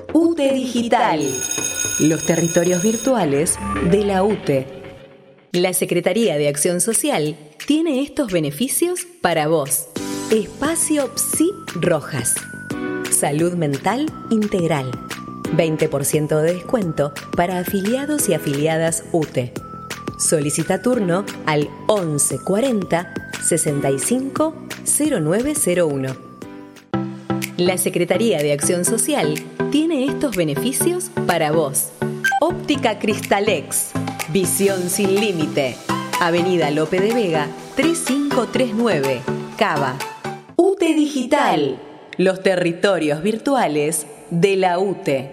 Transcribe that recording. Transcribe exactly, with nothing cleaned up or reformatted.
U T E Digital, los territorios virtuales de la U T E. La Secretaría de Acción Social tiene estos beneficios para vos. Espacio Psi Rojas. Salud mental integral. veinte por ciento de descuento para afiliados y afiliadas U T E. Solicita turno al once cuarenta sesenta y cinco cero nueve cero uno. La Secretaría de Acción Social tiene estos beneficios para vos. Óptica Cristalex. Visión sin límite. Avenida Lope de Vega tres cinco tres nueve, Cava. U T E Digital. Los territorios virtuales de la U T E.